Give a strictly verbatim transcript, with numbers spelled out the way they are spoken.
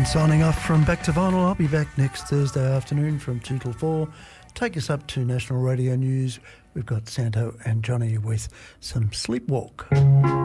Gordon signing off from Back to Vinyl. I'll be back next Thursday afternoon from two till four. Take us up to National Radio News. We've got Santo and Johnny with some Sleepwalk.